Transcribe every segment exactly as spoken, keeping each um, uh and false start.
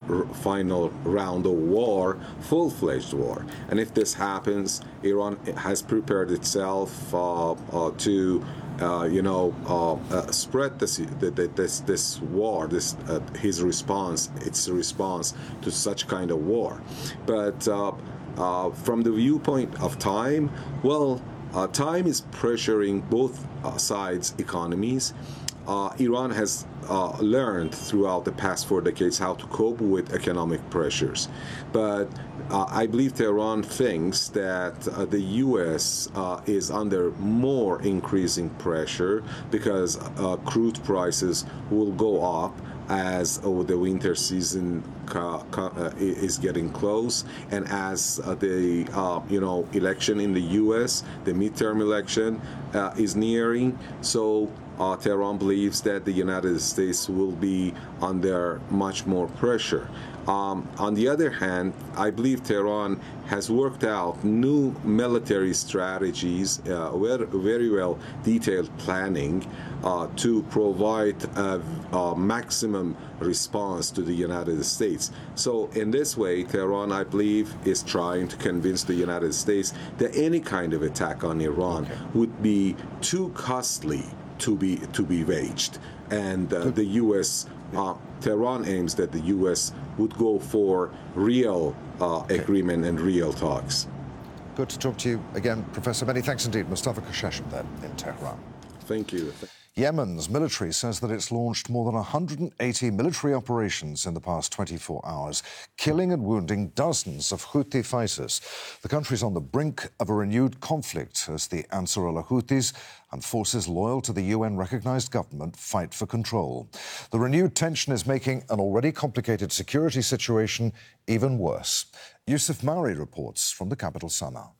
r- final round of war, full-fledged war. And if this happens, Iran has prepared itself uh, uh, to, uh, you know, uh, uh, spread this this this war, this uh, his response, its response to such kind of war. But uh, uh, from the viewpoint of time, well, uh, time is pressuring both uh, sides' economies. Uh, Iran has uh, learned throughout the past four decades how to cope with economic pressures. But uh, I believe Tehran thinks that uh, the U S uh, is under more increasing pressure because uh, crude prices will go up as oh, the winter season ca- ca- uh, is getting close, and as uh, the uh, you know election in the U S, the midterm election, uh, is nearing. So uh, Tehran believes that the United States will be under much more pressure. Um, on the other hand, I believe Tehran has worked out new military strategies, uh, very, very well detailed planning uh, to provide a, a maximum response to the United States. So in this way, Tehran, I believe, is trying to convince the United States that any kind of attack on Iran okay. would be too costly to be to be waged, and uh, the U S Uh, Tehran aims that the U S would go for real uh, okay. agreement and real talks. Good to talk to you again, Professor. Many thanks indeed. Mustafa Kasheshem then in Tehran. Thank you. Yemen's military says that it's launched more than one hundred eighty military operations in the past twenty-four hours, killing and wounding dozens of Houthi fighters. The country's on the brink of a renewed conflict as the Ansar al-Houthis and forces loyal to the U N-recognized government fight for control. The renewed tension is making an already complicated security situation even worse. Yusuf Mauri reports from the capital, Sana'a.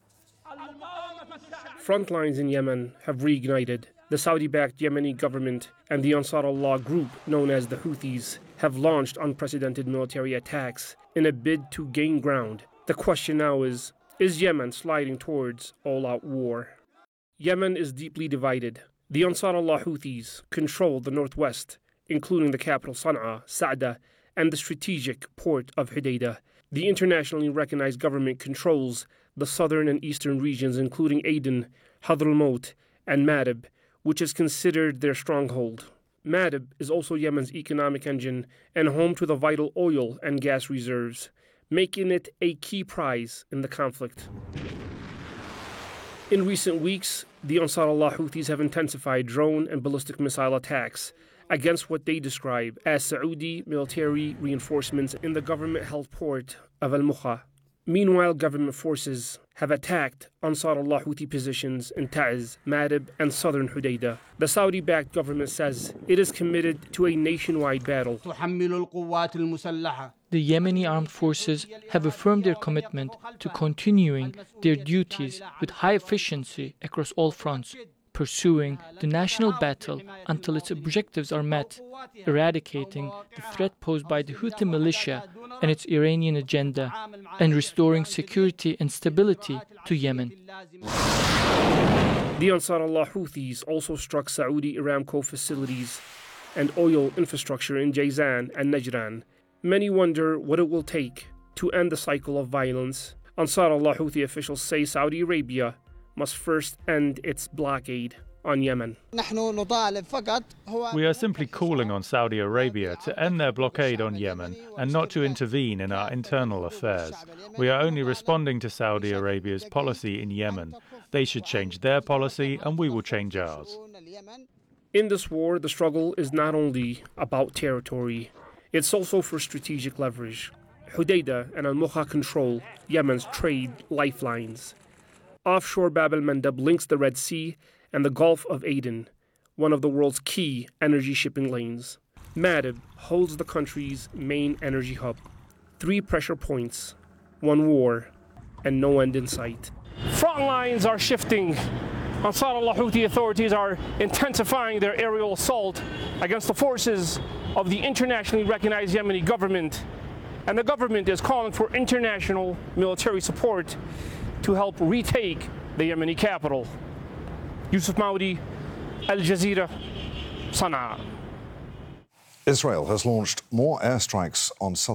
Front lines in Yemen have reignited. The Saudi-backed Yemeni government and the Ansar Allah group, known as the Houthis, have launched unprecedented military attacks in a bid to gain ground. The question now is, is Yemen sliding towards all-out war? Yemen is deeply divided. The Ansar Allah Houthis control the northwest, including the capital Sana'a, Sa'da, and the strategic port of Hodeidah. The internationally recognized government controls the southern and eastern regions, including Aden, Hadramaut, and Ma'rib, which is considered their stronghold. Ma'rib is also Yemen's economic engine and home to the vital oil and gas reserves, making it a key prize in the conflict. In recent weeks, the Ansar Allah Houthis have intensified drone and ballistic missile attacks against what they describe as Saudi military reinforcements in the government-held port of Al-Mukha. Meanwhile, government forces have attacked Ansar Allah Houthi positions in Ta'z, Ma'rib, and southern Hodeidah. The Saudi-backed government says it is committed to a nationwide battle. The Yemeni armed forces have affirmed their commitment to continuing their duties with high efficiency across all fronts, pursuing the national battle until its objectives are met, eradicating the threat posed by the Houthi militia and its Iranian agenda, and restoring security and stability to Yemen. The Ansar Allah Houthis also struck Saudi Aramco facilities and oil infrastructure in Jazan and Najran. Many wonder what it will take to end the cycle of violence. Ansar Allah Houthi officials say Saudi Arabia must first end its blockade on Yemen. We are simply calling on Saudi Arabia to end their blockade on Yemen and not to intervene in our internal affairs. We are only responding to Saudi Arabia's policy in Yemen. They should change their policy and we will change ours. In this war, the struggle is not only about territory, it's also for strategic leverage. Hodeidah and Al-Mukha control Yemen's trade lifelines. Offshore Bab el-Mandeb links the Red Sea and the Gulf of Aden, one of the world's key energy shipping lanes. Ma'rib holds the country's main energy hub. Three pressure points, one war, and no end in sight. Front lines are shifting. Ansar Allah Houthi authorities are intensifying their aerial assault against the forces of the internationally recognized Yemeni government. And the government is calling for international military support to help retake the Yemeni capital. Yusuf Maudi, Al Jazeera, Sana'a. Israel has launched more airstrikes on southern